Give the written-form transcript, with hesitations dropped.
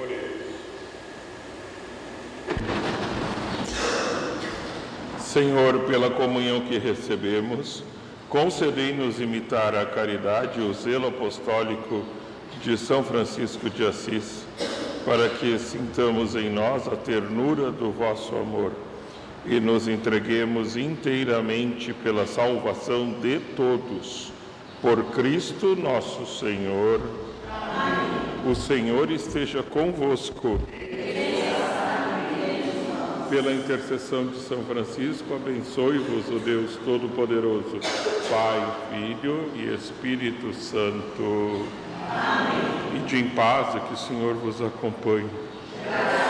Senhor, pela comunhão que recebemos, concedei-nos imitar a caridade e o zelo apostólico de São Francisco de Assis, para que sintamos em nós a ternura do vosso amor e nos entreguemos inteiramente pela salvação de todos. Por Cristo nosso Senhor. Amém. O Senhor esteja convosco. Pela intercessão de São Francisco, abençoe-vos o Deus Todo-Poderoso, Pai, Filho e Espírito Santo. Amém. Ide em paz, e que o Senhor vos acompanhe.